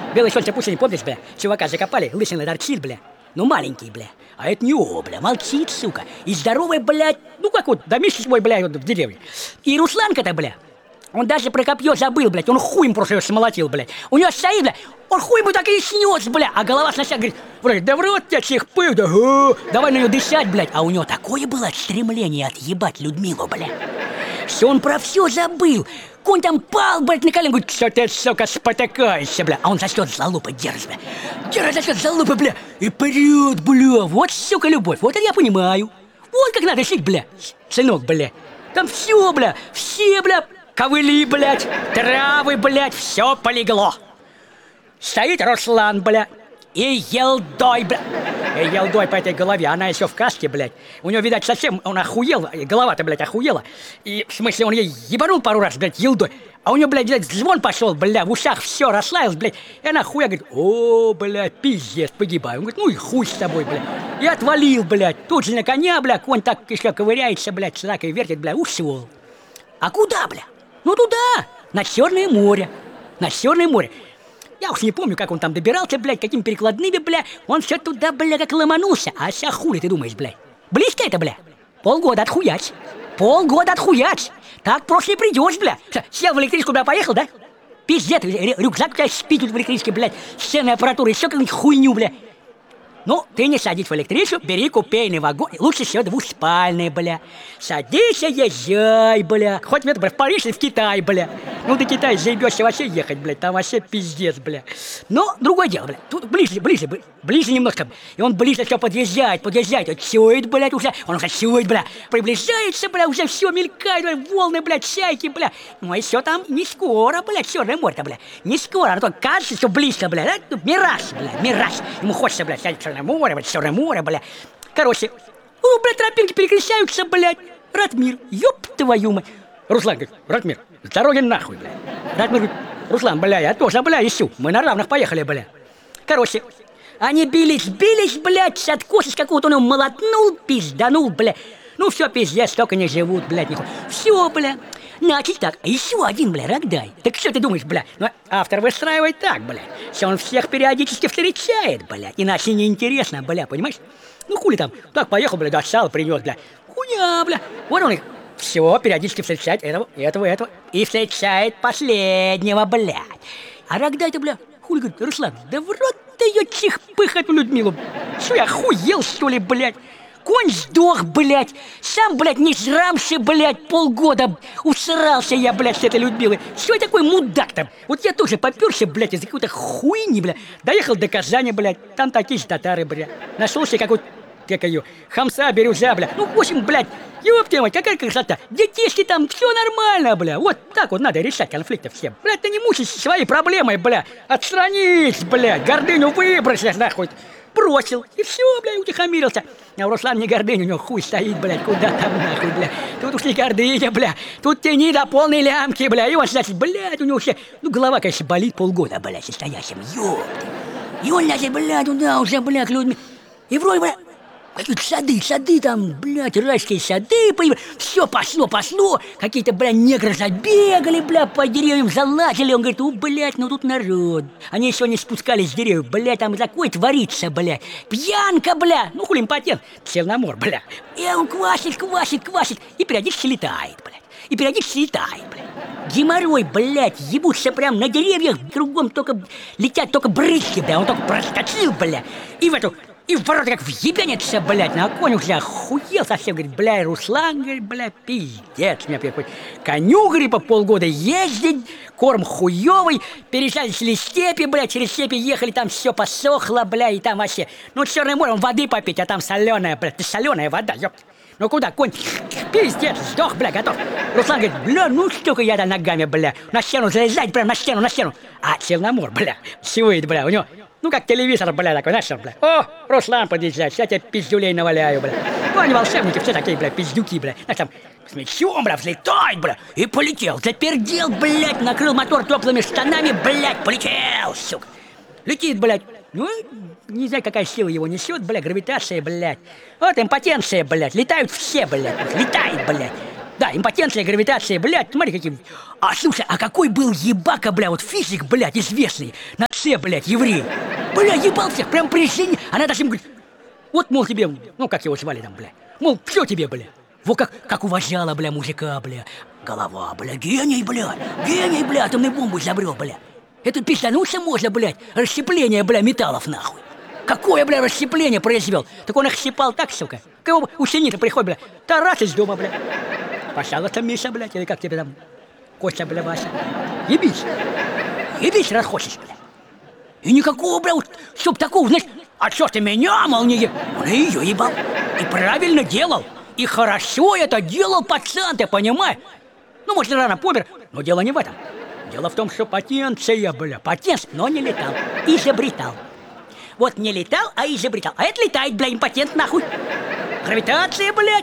Белое солнце пустыни, помнишь, бля? Чувака закопали, лысина торчит, бля. Ну, маленький, бля. А это не о, бля, молчит, сука. И здоровый, блядь, ну как вот, домишь свой, бля, вот в деревне. И Русланка-то, бля, он даже про копье забыл, блядь. Он хуем просто его смолотил, блядь. У него стоит, бля, он хуй ему так и снес, бля. А голова сначала говорит, вроде, да в рот тебя всех пыл, да, давай на нее дышать, блядь. А у него такое было стремление отъебать Людмилу, бля. Что он про все забыл. Конь там пал, блядь, на колено, говорит, что ты, сука, спотыкаешься, бля. А он за счет залупы держит, бля. Держит за счет залупы, бля. И прет, бля. Вот, сука, любовь. Вот это я понимаю. Вот как надо жить, бля. Сынок, бля. Там все, бля. Все, бля. Ковыли, блядь. Травы, блядь. Все полегло. Стоит Руслан, бля. И елдой, бля. И елдой по этой голове. Она еще в каске, блядь. У него, видать, совсем он охуел. Голова-то, блядь, охуела. И, в смысле, он ей ебанул пару раз, блядь, елдой. А у него, блядь, звон пошел, бля, в ушах все расслаилось, блядь. И она хуя говорит, о, бля, пиздец, погибаю. Он говорит, ну и хуй с тобой, бля. И отвалил, блядь. Тут же на коня, бля, конь так еще ковыряется, блядь, слакой вертит, бля, ушел. А куда, бля? Ну туда, на Черное море. На Черное море. Я уж не помню, как он там добирался, блядь, какими перекладными, бля. Он все туда, бля, как ломанулся. А сейчас хули ты думаешь, блядь? Близко это, бля? Полгода отхуять. Полгода отхуять. Так просто не придешь, бля. Сел в электричку, бля, поехал, да? Пиздец, рюкзак у тебя спит в электричке, блядь. Сценная аппаратура, еще какую-нибудь хуйню, бля. Ну, ты не садись в электричку, бери купейный вагон. Лучше всего двуспальный, бля. Садись и езжай, бля. Хоть в Париж и в Китай, бля. Ну, до Китая заебешься вообще ехать, блядь. Там вообще пиздец, бля. Но другое дело, бля. Тут ближе немножко. И он ближе все подъезжает. Он чует, блядь, уже. Он уже чует, бля. Приближается, бля, уже все мелькает, бля, волны, блядь, чайки, бля. Ну, и все там не скоро, блядь, Черное море-то, бля. Не скоро, а то кажется, что близко, бля. Да? Ну, мираж, бля, мираж. Ему хочется, блядь, сядь в Черное море, бля. Короче, ну, бля, тропинки переключаются, блядь. Ратмир, ёб твою мать. Руслан говорит, Ратмир, с дороги нахуй, бля. Ратмир говорит, Руслан, бля, я тоже, бля, ищу. Мы на равных поехали, бля. Короче, они бились, блядь, откос из какого-то он его молотнул, пизданул, бля. Ну, все, пиздец, только не живут, блядь, нихуя. Все, бля. Значит так, еще один, бля, рогдай. Так что ты думаешь, бля? Ну, автор выстраивает так, бля. Что он всех периодически встречает, бля. Иначе неинтересно, бля, понимаешь? Ну, хули там, так поехал, бля, достал, принес, бля. Хуя, бля. Вот он их. Все, периодически встречает этого. И встречает последнего, блядь. А рогдай-то, бля, хули, говорит, Руслан, да в рот ты ее чихпых эту Людмилу. Что, я охуел, что ли, блядь? Конь сдох, блядь. Сам, блядь, не жрамши, блядь, полгода усрался я, блядь, с этой Людмилой. Что я такой мудак там? Вот я тоже попёрся, блядь, из-за какой-то хуйни, блядь. Доехал до Казани, блядь. Там такие же татары, блядь. Нашелся какой-то, как ее, хамса, бирюза, блядь. Ну, в общем, блядь, ёптя мать, какая красота. Детишки там, все нормально, бля. Вот так вот надо решать конфликты всем. Блядь, ты не мучайся своей проблемой, бля. Отстранись, блядь, гордыню выбросишь, нахуй. Бросил, и все, блядь, утихомирился. А у Руслана не гордыня, у него хуй стоит, блядь, куда там нахуй, блядь. Тут уж не гордыня, бля, тут тяни до полной лямки, бля. И он, значит, блядь, у него все, ну, голова, конечно, болит полгода, блядь, состоящим, ёпты. И он, значит, блядь, туда уже, блядь, людьми. И вроде, блядь, какие-то сады там, блядь, райские сады, все пошло. Какие-то, блядь, негры забегали, блядь, по деревьям залазили. Он говорит, блядь, ну тут народ. Они еще не спускались с деревьев, блядь, там такое творится, блядь. Пьянка, блядь, ну хули импотент, Черномор, блядь. И он квасит, и периодически летает, блядь. Геморрой, блядь, ебутся прям на деревьях, кругом только летят только брызги, блядь. Он только проскочил, блядь, и в ворота как въебенится, блядь, на конь уже охуел совсем, говорит, бля, Руслан, говорит, бля, пиздец, мне приходит. Коню, говорит, по полгода ездить, корм хуёвый, переезжали через степи, блядь, через степи ехали, там все посохло, бля, и там вообще, ну, Черное море, он воды попить, а там соленая, блядь, соленая вода, ёпт. Ну куда, конь, пиздец, сдох, бля, готов. Руслан говорит, бля, ну столько я ногами, бля, на стену залезать, прям на стену. А Черномор, бля, свит, бля, у него, ну как телевизор, бля, такой, знаешь, бля. О, Руслан подъезжает, я тебе пиздюлей наваляю, бля. Ну они волшебники, все такие, бля, пиздюки, бля. Знаешь, там, с мечом, бля, взлетает, бля, и полетел, запердел, блядь, накрыл мотор теплыми штанами, блядь, полетел, сука. Летит, блядь. Ну, не знаю, какая сила его несет, блядь, гравитация, блядь. Вот импотенция, блядь, летают все, блядь, летает, блядь. Да, импотенция, гравитация, блядь, смотри, какие. А слушай, а какой был ебака, блядь, вот физик, блядь, известный. Все, блядь, евреи. Бля, ебал всех, прям при жизни. Она даже ему говорит, вот, мол, тебе, ну, как его звали там, бля. Мол, все тебе, бля. Вот как уважала, бля, мужика, бля. Голова, бля, гений, бля. Гений, бля, атомную бомбу изобрел, бля. Это пиздануться можно, блядь. Расщепление, бля, металлов, нахуй. Какое, бля, расщепление произвел? Так он их щипал так, сука. Кого ученица приходит, бля, тарас из дома, бля. Пожалуйста, Миша, блядь, или как тебе там, Костя, бля, Вася. Ебись. Ебись, раз хочешь, бля. И никакого, бля, вот, чтоб такого, знаешь, а чё ты меня, мол, не ебал? Он ее ебал. И правильно делал. И хорошо это делал пацан, ты понимаешь? Ну, может, рано помер, но дело не в этом. Дело в том, что потенция, бля, патент, но не летал. Изобретал. Вот не летал, а изобретал. А это летает, бля, импотент, нахуй. Гравитация, блядь.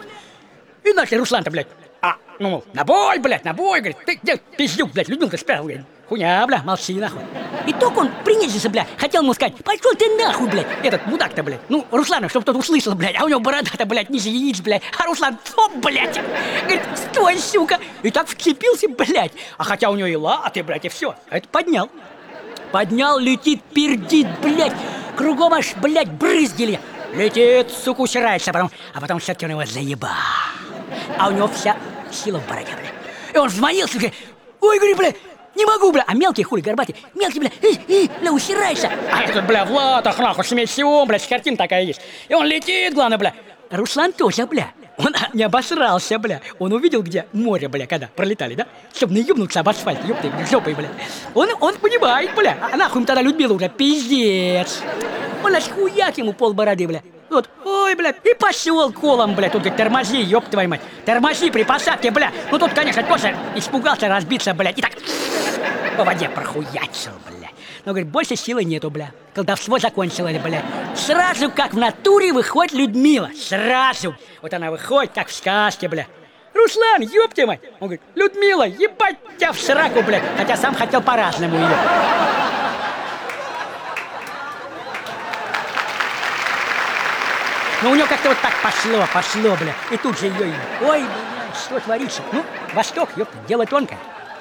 И наш Руслан-то, блядь. Ну, на бой, блядь, на бой, говорит. Ты где пиздюк, блядь, Людмилка спрятал, говорит. Хуйня, бля, молчи, нахуй. И только он принизился, бля, хотел ему сказать, пошел ты нахуй, блядь. Этот мудак-то, блядь. Ну, Руслана, чтоб тот услышал, блядь. А у него борода-то, блядь, ниже яиц, блядь. А Руслан, стоп, блядь. Говорит, стой, сука. И так вцепился, блядь. А хотя у него и латы, блядь, и все. А это поднял. Поднял, летит, пердит, блядь. Кругом аж, блядь, брызгили. Летит, сука, усирается, а потом все-таки он его заебал. А у него вся сила в бороде, блядь. И он взмолился, говорит, ой, говорит, блядь, не могу, бля. А мелкий, хули, горбатый, мелкий, бля, бля, усирайся. А этот, бля, в латах, нахуй, смесь всего, блядь, картина такая есть. И он летит, главное, бля. Руслан тоже, бля. Он не обосрался, бля. Он увидел, где море, бля, когда пролетали, да? Чтоб наебнуться об асфальт, ёпты, жопой, бля. Он понимает, бля. А нахуй им тогда Людмила уже, пиздец. Он аж хуяк ему полбороды, бля. Вот, ой, бля, и пошел колом, бля. Тут говорит, тормози, ёб твою мать. Тормози при посадке, бля. Ну тут, конечно, тоже испугался разбиться, блядь. И так по воде прохуячил, бля. Но, говорит, больше силы нету, бля. Колдовство закончилось, бля. Сразу, как в натуре, выходит Людмила. Сразу. Вот она выходит, как в сказке, бля. Руслан, ёб твою мать. Он говорит, Людмила, ебать тебя в сраку, бля. Хотя сам хотел по-разному ее. Но у него как-то вот так пошло, бля. И тут же ее, ой, блядь, что творится? Ну, Восток, ёпта, дело тонкое.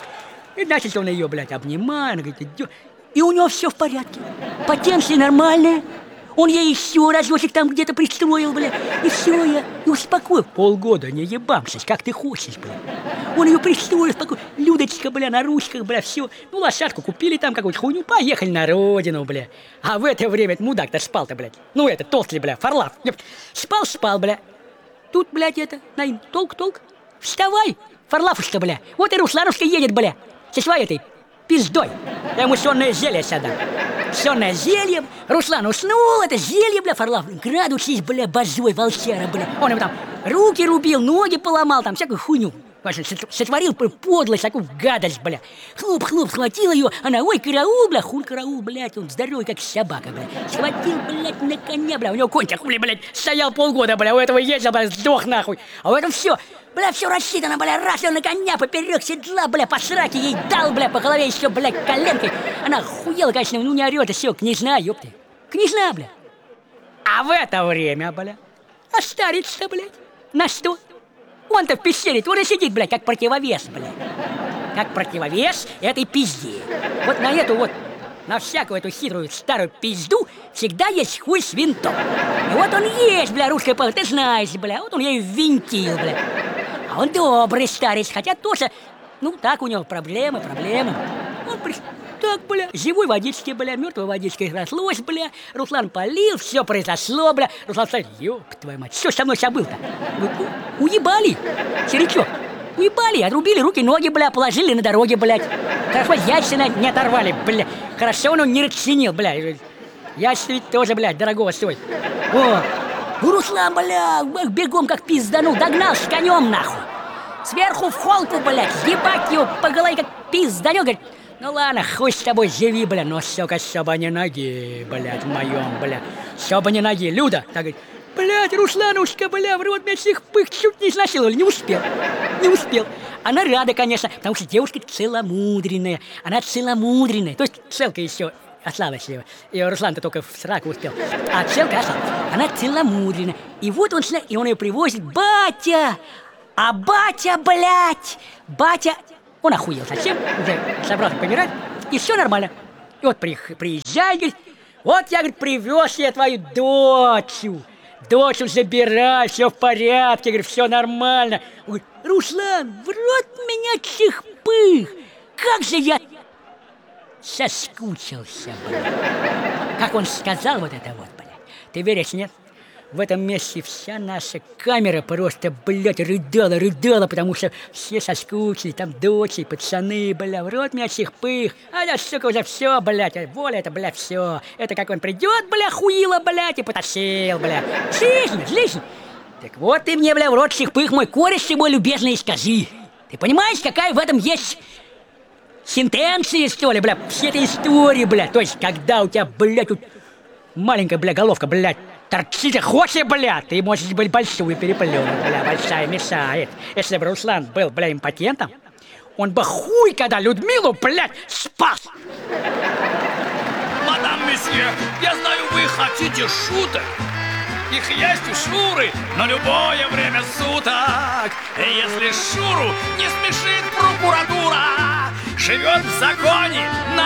И значит, он ее, блядь, обнимает, говорит, идёт. И у него все в порядке. Потенция нормальная. Он ей еще разочек там где-то пристроил, бля. И все, я и успокоил. Полгода не ебамшись, как ты хочешь, бля. Он ее пристроил, успокоил. Людочка, бля, на ручках, бля, все. Ну, лошадку купили там какую-то хуйню, поехали на родину, бля. А в это время мудак-то спал-то, блядь. Ну, это, толстый, бля, Фарлав. Спал, бля. Тут, блядь, это, Наим, толк. Вставай, Фарлавушка, бля. Вот и Русланушка едет, бля. Со своей этой пиздой. Я ему сонное зелье сюда. Сонное зелье. Руслан уснул, это зелье, бля, Фарлав. Градусись, бля, божой волчара, бля. Он ему там руки рубил, ноги поломал, там всякую хуйню. Сотворил подлость, такую гадость, бля. Хлоп, схватил ее, она, ой, караул, бля, хуй караул, блядь, он здоровый, как собака, бля. Схватил, блядь, на коня, бля, у него конь хули, блядь, стоял полгода, бля, у этого ездил, бля, сдох нахуй. А у этого все, бля, все рассчитано, бля, раз, он на коня поперек седла, бля, по сраке ей дал, бля, по голове еще, бля, коленкой. Она хуела, конечно, ну не орет, и все, княжна, ёпты. Княжна, бля. А в это время, бля, а старец-то, блядь, на что? Он-то в пещере, он и сидит, блядь, как противовес, блядь. Как противовес этой пизде. Вот на эту вот, на всякую эту хитрую старую пизду всегда есть хуй с винтом. И вот он есть, бля, русская пала, ты знаешь, бля, вот он ей ввинтил, бля. А он добрый старец, хотя тоже, ну, так у него проблемы. Он так, бля, живой водички, бля, мертвой водичкой разлось, бля. Руслан полил, все произошло, бля. Руслан сказал, ёб твою мать, что со мной сейчас было-то? Уебали, серичок, уебали, отрубили руки, ноги, бля, положили на дороге, блядь. Хорошо, яйца не оторвали, бля. Хорошо, он не расчинил, бля. Яйца ведь тоже, блядь, дорогого стоит. О, Руслан, бля, бегом как пизданул, догнал с конем, нахуй. Сверху в холку, блядь, ебать его по голове как пизданул, говорит, ну ладно, хуй с тобой, живи, бля, но, сука, чтобы не ноги, блядь, в моем, бля, чтобы не ноги. Люда, так говорит, блядь, Русланушка, бля, в рот меня всех пых чуть не изнасиловали, не успел. Она рада, конечно, потому что девушка целомудренная, то есть целка еще осталась его, и Руслан-то только в сраку успел, а целка осталась, она целомудренная, и вот он ее привозит, батя, а батя, блядь, он охуел совсем, уже собрался помирать, и все нормально. И вот приезжай, говорит, вот я, говорит, привез я твою дочь. Дочь забирай, все в порядке, говорит, все нормально. Он говорит, Руслан, в рот меня чих-пых. Как же я соскучился, блядь. Как он сказал вот это вот, блядь. Ты веришь, нет? В этом месте вся наша камера просто, блядь, рыдала, потому что все соскучились, там дочери, пацаны, бля, в рот меня чих-пых. А я, сука, уже все, блядь, воля это, бля, все. Это как он придет, бля, хуило, блядь, и потащил, бля. Слышишь? Так вот ты мне, бля, в рот чих-пых, мой кореш, ты мой любезный, скажи. Ты понимаешь, какая в этом есть сентенция, что ли, бля, все этой истории, бля. То есть, когда у тебя, блядь, тут маленькая, бля, головка, блядь, торчит, хочешь, бля, ты можешь быть большую переплюнуть, бля, большая мешает. Если бы Руслан был, бля, импотентом, он бы хуй, когда Людмилу, блядь, спас. Мадам месье, я знаю, вы хотите шуток. Их есть у Шуры на любое время суток. И если Шуру не смешит прокуратура, живет в законе.